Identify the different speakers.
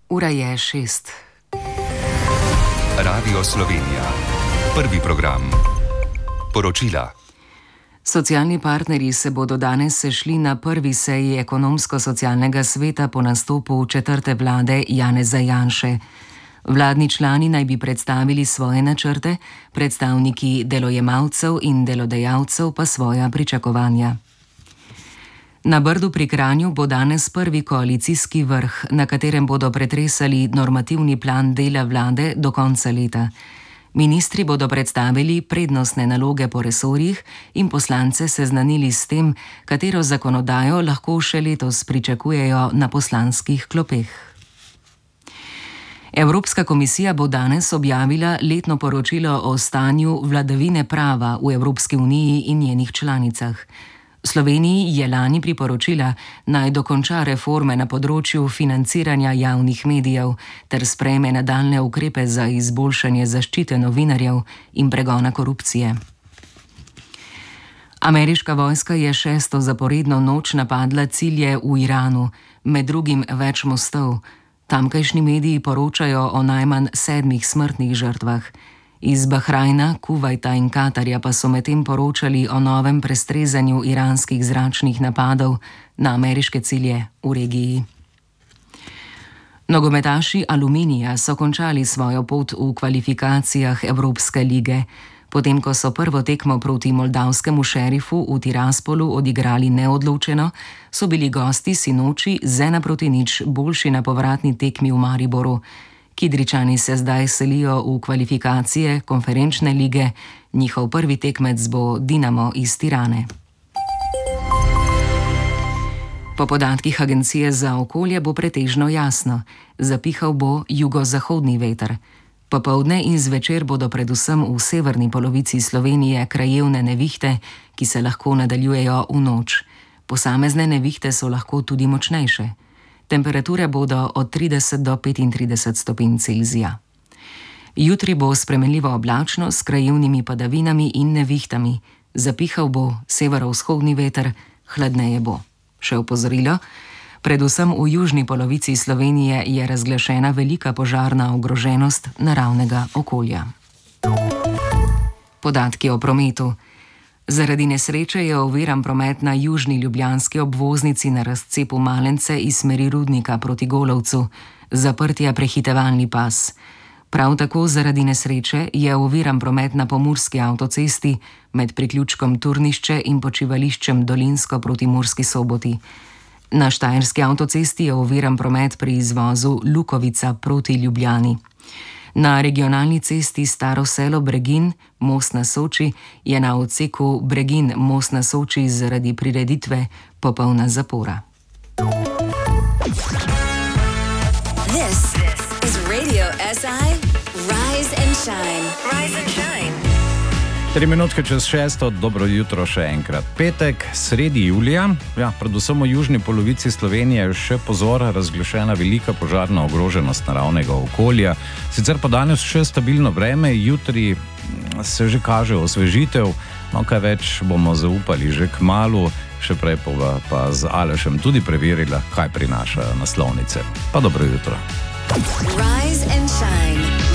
Speaker 1: Ura je 6.
Speaker 2: Radio Slovenija. Prvi program. Poročila.
Speaker 1: Socialni partnerji se bodo danes sešli na prvi seji ekonomsko-socialnega sveta po nastopu četrte vlade Janeza Janše. Vladni člani naj bi predstavili svoje načrte, predstavniki delojemalcev in delodajalcev pa svoja pričakovanja. Na Brdu pri Kranju bo danes prvi koalicijski vrh, na katerem bodo pretresali normativni plan dela vlade do konca leta. Ministri bodo predstavili prednostne naloge po resorjih in poslance seznanili s tem, katero zakonodajo lahko še letos pričakujejo na poslanskih klopeh. Evropska komisija bo danes objavila letno poročilo o stanju vladavine prava v Evropski uniji in njenih članicah. Sloveniji je lani priporočila, naj dokonča reforme na področju financiranja javnih medijev ter sprejme nadaljne ukrepe za izboljšanje zaščite novinarjev in pregona korupcije. Ameriška vojska je 6. zaporedno noč napadla cilje v Iranu, med drugim več mostov. Tamkajšnji mediji poročajo o najmanj 7 smrtnih žrtvah. Iz Bahrajna, Kuvajta in Katarja pa so medtem poročali o novem prestrezanju iranskih zračnih napadov na ameriške cilje v regiji. Nogometaši Aluminija so končali svojo pot v kvalifikacijah Evropske lige. Potem, ko so prvo tekmo proti moldavskemu Šerifu v Tiraspolu odigrali neodločeno, so bili gosti sinoči z 1:0 boljši na povratni tekmi v Mariboru. Kidričani se zdaj selijo v kvalifikacije konferenčne lige, njihov prvi tekmec bo Dinamo iz Tirane. Po podatkih Agencije za okolje bo pretežno jasno, zapihal bo jugozahodni veter. Popoldne in zvečer bodo predvsem v severni polovici Slovenije krajevne nevihte, ki se lahko nadaljujejo v noč. Posamezne nevihte so lahko tudi močnejše. Temperature bodo od 30 do 35 stopinj Celzija. Jutri bo spremenljivo oblačno s krajevnimi padavinami in nevihtami. Zapihal bo severovzhodni veter, hladneje bo. Še opozorilo, predvsem v južni polovici Slovenije je razglašena velika požarna ogroženost naravnega okolja. Podatki o prometu. Zaradi nesreče je oviran promet na južni ljubljanski obvoznici na razcepu Malence iz smeri Rudnika proti Golovcu, zaprt je prehitevalni pas. Prav tako zaradi nesreče je oviran promet na pomurski avtocesti med priključkom Turnišče in počivališčem Dolinsko proti Murski Soboti. Na štajerski avtocesti je oviran promet pri izvozu Lukovica proti Ljubljani. Na regionalni cesti Staro selo Bregin, most na Soči, je na odseku Bregin most na Soči zaradi prireditve popolna zapora.
Speaker 3: This is Radio SI Rise and Shine. Rise and Shine.
Speaker 4: 3 minutke čez 6, dobro jutro še enkrat. Petek, sredi julija, predvsem v južni polovici Slovenije je še pozor razglašena velika požarna ogroženost naravnega okolja. Sicer pa danes še stabilno vreme, jutri se že kaže osvežitev, kaj več bomo zaupali že kmalu, še prej pa z Alešem tudi preverila, kaj prinašajo naslovnice. Pa dobro jutro.
Speaker 3: Rise and Shine.